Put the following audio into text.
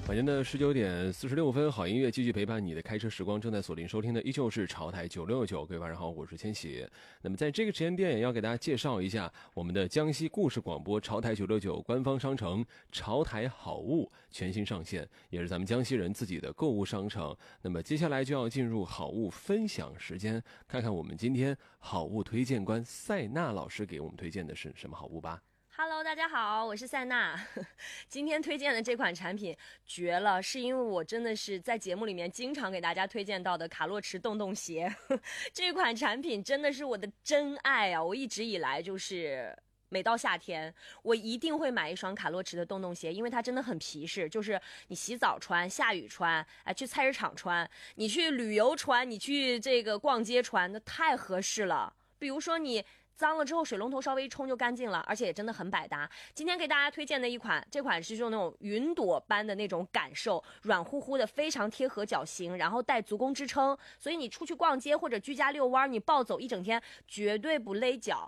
晚间的19:46，好音乐继续陪伴你的开车时光，正在锁定收听的依旧是潮台966。各位晚上好，我是千玺。那么在这个时间点也要给大家介绍一下我们的江西故事广播潮台969官方商城潮台好物全新上线，也是咱们江西人自己的购物商城。那么接下来就要进入好物分享时间，看看我们今天好物推荐官塞娜老师给我们推荐的是什么好物吧。 Hello， 大家好，我是塞娜。今天推荐的这款产品绝了，是因为我真的是在节目里面经常给大家推荐到的卡洛驰洞洞鞋。这款产品真的是我的真爱啊！我一直以来就是每到夏天，我一定会买一双卡洛驰的洞洞鞋，因为它真的很皮实，就是你洗澡穿、下雨穿，去菜市场穿，你去旅游穿，你去这个逛街穿，那太合适了。比如说你脏了之后水龙头稍微一冲就干净了，而且也真的很百搭。今天给大家推荐的这款是就那种云朵般的那种感受，软乎乎的，非常贴合脚型，然后带足弓支撑，所以你出去逛街或者居家遛弯，你暴走一整天绝对不勒脚。